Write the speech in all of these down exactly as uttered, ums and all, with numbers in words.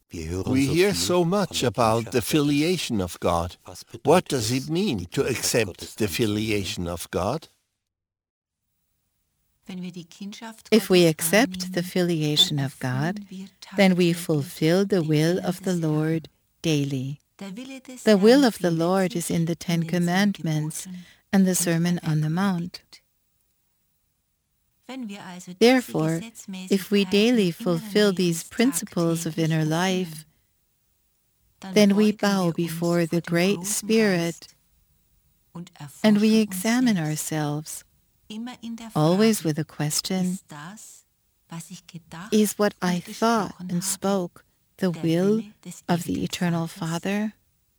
We hear so much about the filiation of God. What does it mean to accept the filiation of God? If we accept the filiation of God, then we fulfill the will of the Lord daily. The will of the Lord is in the Ten Commandments and the Sermon on the Mount. Therefore, if we daily fulfill these principles of inner life, then we bow before the Great Spirit and we examine ourselves, always with the question, is what I thought and spoke the will of the Eternal Father?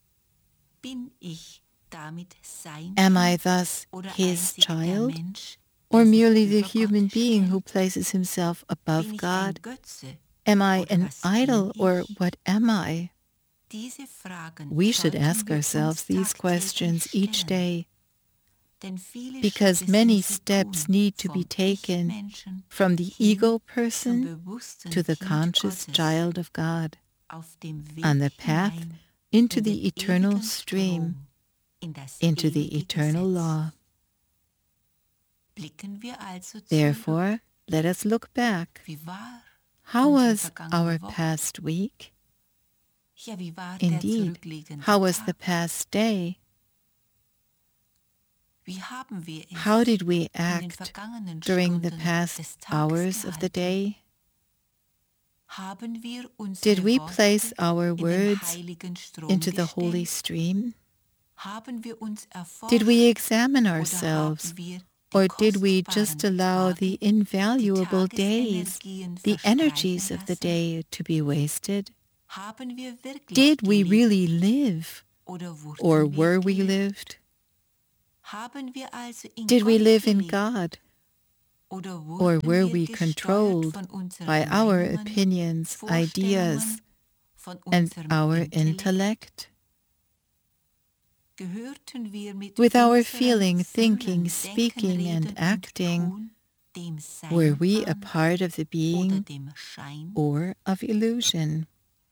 Am I thus His child, or merely the human being who places himself above God? Am I an idol, or what am I? We should ask ourselves these questions each day, because many steps need to be taken from the ego person to the conscious child of God, on the path into the eternal stream, into the eternal law. Therefore, let us look back. How was our past week? Indeed, how was the past day? How did we act during the past hours of the day? Did we place our words into the holy stream? Did we examine ourselves, or did we just allow the invaluable days, the energies of the day to be wasted? Did we really live, or were we lived? Did we live in God, or were we controlled by our opinions, ideas, and our intellect? With our feeling, thinking, speaking, and acting, were we a part of the being or of illusion?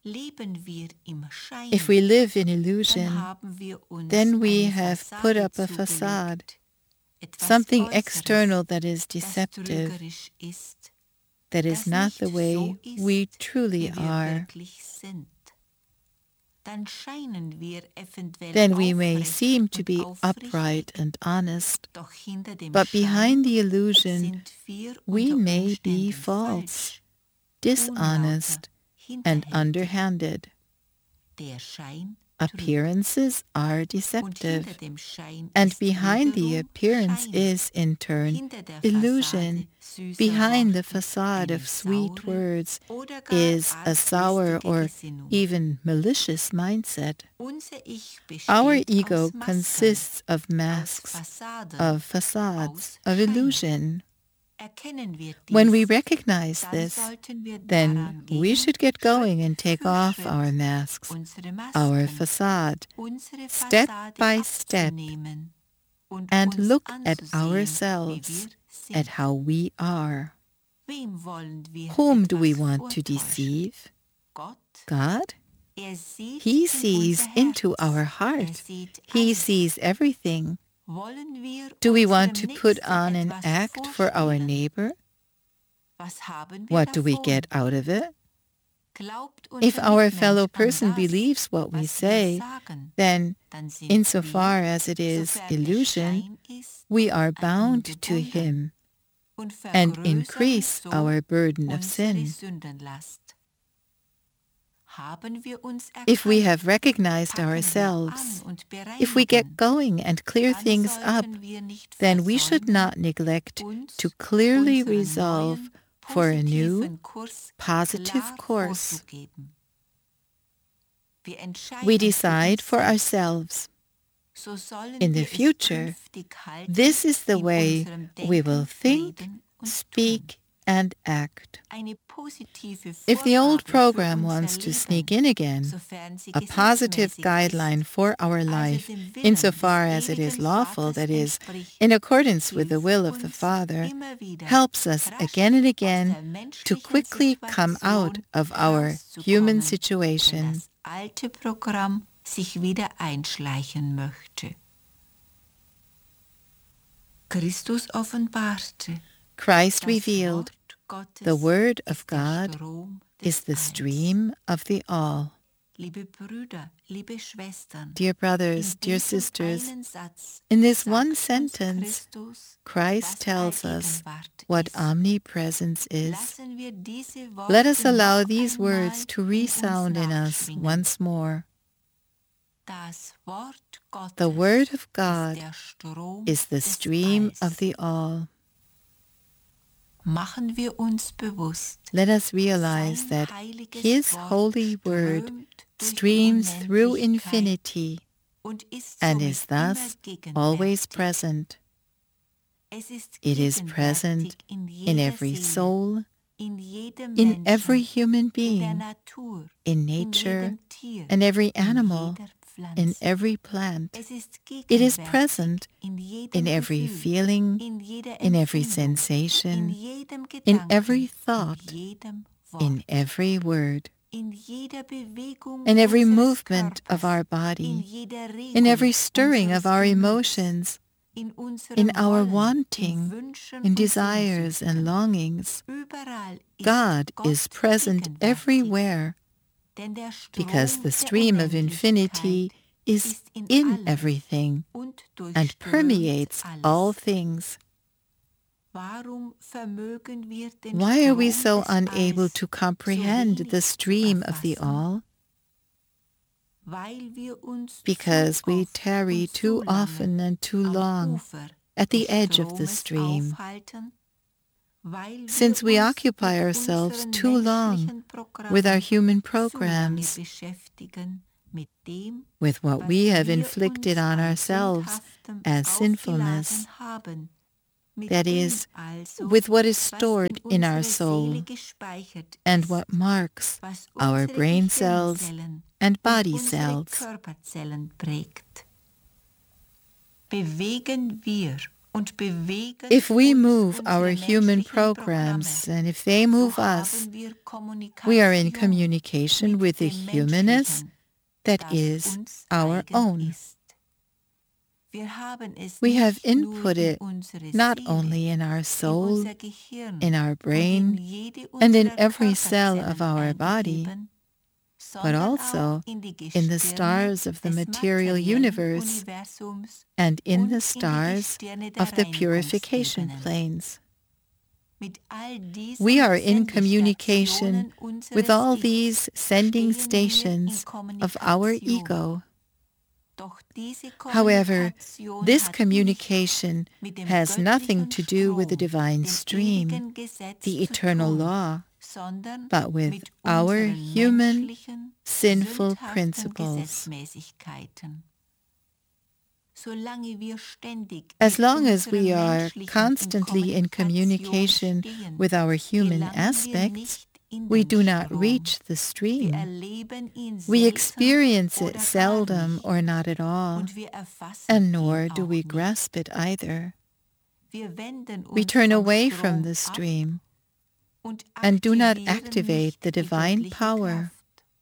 If we live in illusion, then we have put up a facade, something external that is deceptive, that is not the way we truly are. Then we may seem to be upright and honest, but behind the illusion we may be false, dishonest, and underhanded. Appearances are deceptive, and behind the appearance is, in turn, illusion. Behind the facade of sweet words is a sour or even malicious mindset. Our ego consists of masks, of facades, of illusion. When we recognize this, then we should get going and take off our masks, our facade, step by step, and look at ourselves, at how we are. Whom do we want to deceive? God? He sees into our heart. He sees everything. Do we want to put on an act for our neighbor? What do we get out of it? If our fellow person believes what we say, then, insofar as it is illusion, we are bound to him and increase our burden of sin. If we have recognized ourselves, if we get going and clear things up, then we should not neglect to clearly resolve for a new, positive course. We decide for ourselves. In the future, this is the way we will think, speak, and act. If the old program wants to sneak in again, a positive guideline for our life, insofar as it is lawful, that is, in accordance with the will of the Father, helps us again and again to quickly come out of our human situation. Sich wieder einschleichen möchte. Christus offenbarte. Christ revealed, the Word of God is the stream of the all. Dear brothers, dear sisters, in this one sentence, Christ tells us what omnipresence is. Let us allow these words to resound in us once more. The Word of God is the stream of the all. Let us realize that His holy Word streams through infinity and is thus always present. It is present in every soul, in every human being, in nature, and every animal, in every plant. It is present in every feeling, in every sensation, in every thought, in every word, in every movement of our body, in every stirring of our emotions, in our wanting, in desires and longings. God is present everywhere, because the stream of infinity is in everything and permeates all things. Why are we so unable to comprehend the stream of the all? Because we tarry too often and too long at the edge of the stream. Since we occupy ourselves too long with our human programs, with what we have inflicted on ourselves as sinfulness, that is, with what is stored in our soul and what marks our brain cells and body cells. If we move our human programs and if they move us, we are in communication with the humanness that is our own. We have input it not only in our soul, in our brain, and in every cell of our body, but also in the stars of the material universe and in the stars of the purification planes. We are in communication with all these sending stations of our ego. However, this communication has nothing to do with the divine stream, the eternal law, but with our human, sinful principles. As long as we are constantly in communication with our human aspects, we do not reach the stream. We experience it seldom or not at all, and nor do we grasp it either. We turn away from the stream and do not activate the divine power.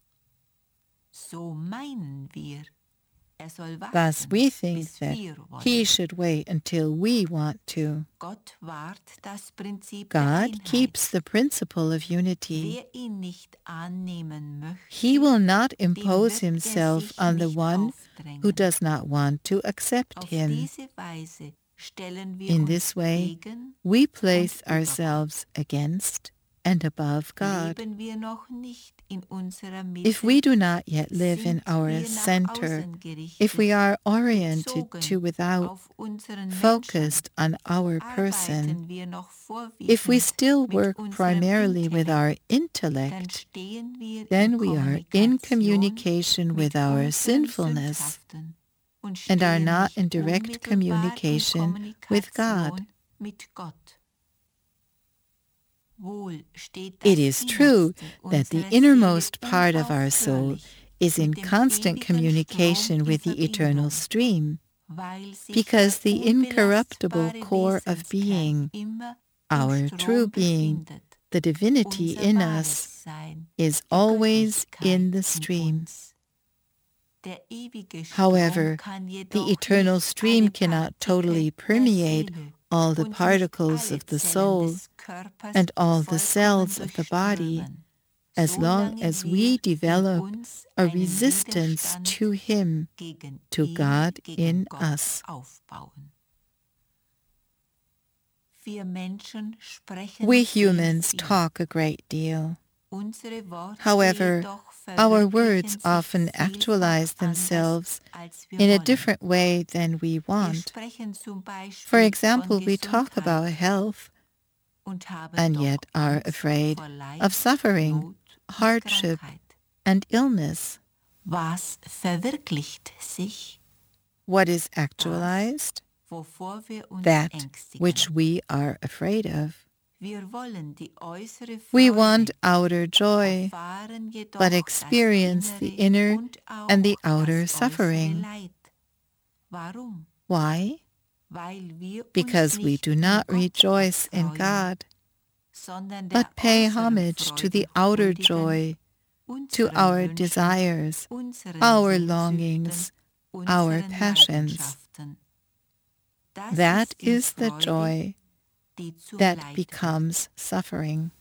Thus we think that He should wait until we want to. God keeps the principle of unity. He will not impose Himself on the one who does not want to accept Him. In this way, we place ourselves against and above God. If we do not yet live in our center, if we are oriented to without, focused on our person, if we still work primarily with our intellect, then we are in communication with our sinfulness and are not in direct communication with God. It is true that the innermost part of our soul is in constant communication with the eternal stream, because the incorruptible core of being, our true being, the divinity in us, is always in the stream. However, the eternal stream cannot totally permeate all the particles of the soul and all the cells of the body, as long as we develop a resistance to Him, to God in us. We humans talk a great deal. However, our words often actualize themselves in a different way than we want. For example, we talk about health, and yet are afraid of suffering, hardship, and illness. Was verwirklicht sich? What is actualized? That which we are afraid of. We want outer joy, but experience the inner and the outer suffering. Why? Because we do not rejoice in God, but pay homage to the outer joy, to our desires, our longings, our passions. That is the joy that becomes suffering.